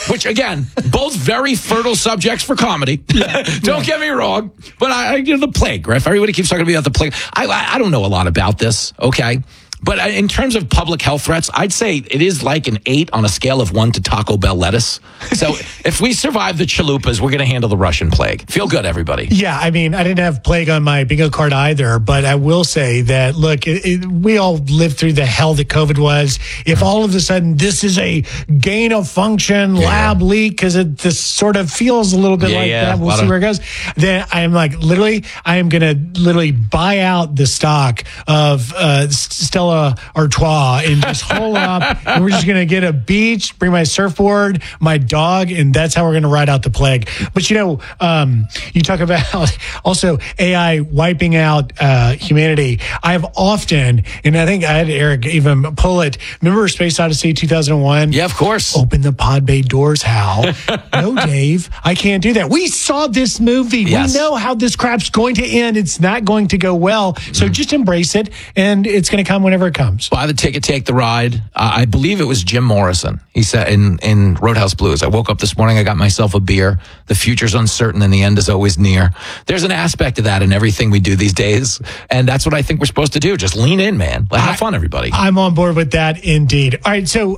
which again, both very fertile subjects for comedy. Don't get me wrong, but the plague, Griff. Everybody keeps talking about the plague. I don't know a lot about this, okay? But in terms of public health threats, I'd say it is like an 8 on a scale of 1 to Taco Bell lettuce. So if we survive the chalupas, we're going to handle the Russian plague. Feel good, everybody. Yeah, I mean, I didn't have plague on my bingo card either, but I will say that, look, we all lived through the hell that COVID was. If all of a sudden this is a gain of function lab leak, because this sort of feels a little bit like that, we'll see where it goes, then I am like, I am going to literally buy out the stock of Stella Artois and just hole up, and we're just going to get a beach, bring my surfboard, my dog, and that's how we're going to ride out the plague. But you talk about also AI wiping out humanity. I have often, and I think I had Eric even pull it. Remember Space Odyssey 2001? Yeah, of course. Open the pod bay doors, Hal. No, Dave, I can't do that. We saw this movie. Yes. We know how this crap's going to end. It's not going to go well. So just embrace it, and it's going to come whenever it comes. Buy the ticket, take the ride. I believe it was Jim Morrison. He said in Roadhouse Blues, I woke up this morning, I got myself a beer. The future's uncertain and the end is always near. There's an aspect of that in everything we do these days. And that's what I think we're supposed to do. Just lean in, man. Have fun, everybody. I'm on board with that indeed. All right. So,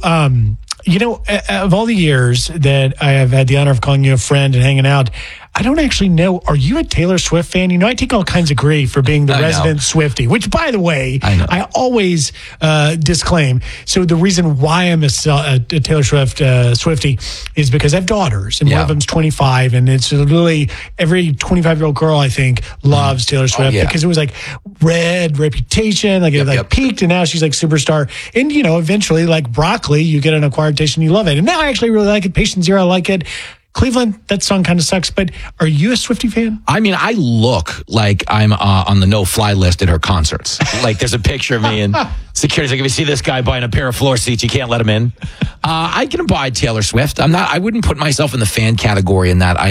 of all the years that I have had the honor of calling you a friend and hanging out, I don't actually know. Are you a Taylor Swift fan? I take all kinds of grief for being the resident Swiftie, which, by the way, I always disclaim. So the reason why I'm a Taylor Swift Swiftie is because I have daughters, and one of them's 25, and it's literally every 25-year-old girl, I think, loves Taylor Swift because it was like Red, Reputation, it peaked, and now she's like superstar. And, eventually, like broccoli, you get an acquired taste and you love it. And now I actually really like it. Patient Zero, I like it. Cleveland, that song kind of sucks, but are you a Swiftie fan? I mean, I look like I'm on the no-fly list at her concerts. Like, there's a picture of me, and security's like, if you see this guy buying a pair of floor seats, you can't let him in. I can abide Taylor Swift. I wouldn't put myself in the fan category in that.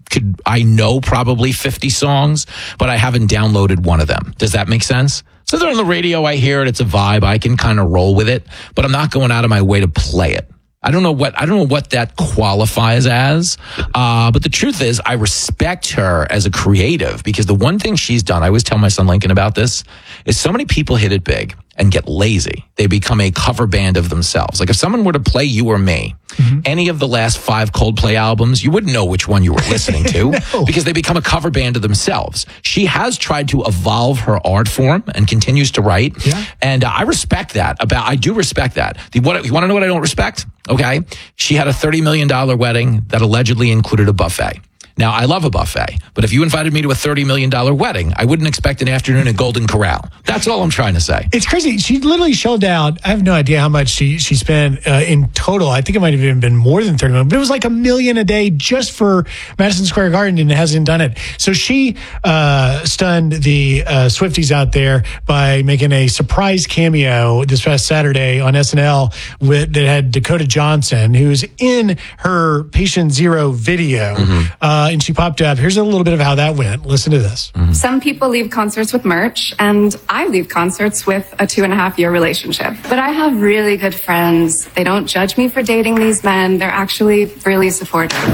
I know probably 50 songs, but I haven't downloaded one of them. Does that make sense? So they're on the radio, I hear it, it's a vibe, I can kind of roll with it, but I'm not going out of my way to play it. I don't know what that qualifies as. But the truth is, I respect her as a creative, because the one thing she's done, I always tell my son Lincoln about this, is so many people hit it big and get lazy. They become a cover band of themselves. Like if someone were to play You or Me, any of the last 5 Coldplay albums, you wouldn't know which one you were listening to because they become a cover band of themselves. She has tried to evolve her art form and continues to write. Yeah. And I respect that. I do respect that. You want to know what I don't respect? Okay. She had a $30 million wedding that allegedly included a buffet. Now, I love a buffet, but if you invited me to a $30 million wedding, I wouldn't expect an afternoon at Golden Corral. That's all I'm trying to say. It's crazy. She literally shelled out, I have no idea how much she spent in total. I think it might have even been more than 30 million, but it was like $1 million a day just for Madison Square Garden, and hasn't done it. So she stunned the Swifties out there by making a surprise cameo this past Saturday on SNL that had Dakota Johnson, who's in her Patient Zero video. And she popped up. Here's a little bit of how that went. Listen to this. Some people leave concerts with merch, and I leave concerts with a 2.5-year relationship. But I have really good friends. They don't judge me for dating these men. They're actually really supportive. Ladies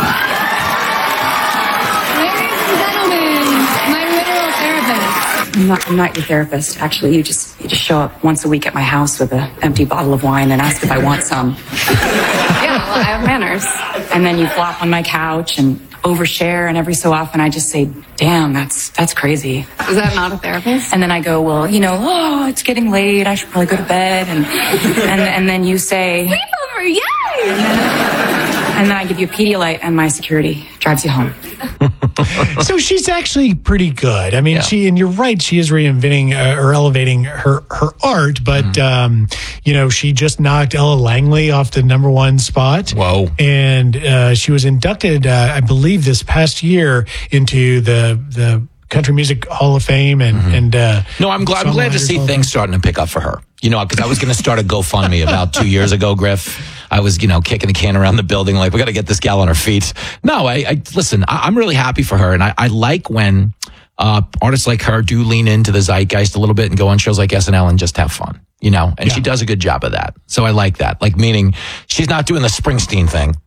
and gentlemen, my literal therapist. I'm not your therapist. Actually, you just show up once a week at my house with an empty bottle of wine and ask if I want some. Yeah, well, I have manners. And then you flop on my couch and overshare, and every so often I just say, damn, that's crazy. Is that not a therapist? And then I go, well, it's getting late, I should probably go to bed, and then you say, sleepover, yay! And then I give you a Pedialyte, and my security drives you home. So she's actually pretty good. I mean, and you're right, she is reinventing or elevating her art, but, she just knocked Ella Langley off the #1 spot. Whoa. And she was inducted, I believe, this past year into the Country Music Hall of Fame. No, I'm glad to see things starting to pick up for her. Because I was going to start a GoFundMe about 2 years ago, Griff. I was, kicking the can around the building like, we got to get this gal on her feet. No, listen, I'm really happy for her. And I like when artists like her do lean into the zeitgeist a little bit and go on shows like SNL and just have fun, and she does a good job of that. So I like that. Like, meaning she's not doing the Springsteen thing.